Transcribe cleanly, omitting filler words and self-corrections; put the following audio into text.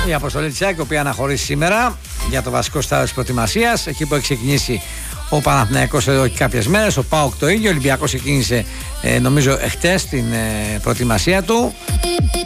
Η αποστολή της ΑΕΚ, η οποία αναχωρήσει σήμερα για το βασικό στάδιο της προετοιμασίας, εκεί που έχει ξεκινήσει ο Παναθηναϊκός εδώ και κάποιες μέρες, ο ΠΑΟΚ το ίδιο, ο Ολυμπιακός ξεκίνησε νομίζω εχθές την προετοιμασία του.